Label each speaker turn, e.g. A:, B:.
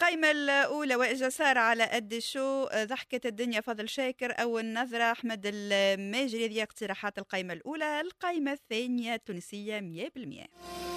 A: القائمة الأولى وإجا سارة على قد شو، ضحكت الدنيا فضل شاكر، أول نظرة أحمد الماجري. هذه اقتراحات القائمة الأولى. القائمة الثانية تونسية 100%.